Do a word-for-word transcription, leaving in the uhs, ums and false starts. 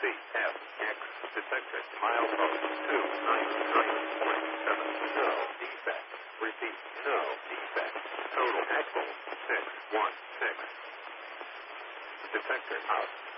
C F X detected. Milepost two nine nine point seven. No defect. Repeat. No defect. Total axle six one six. Detector out.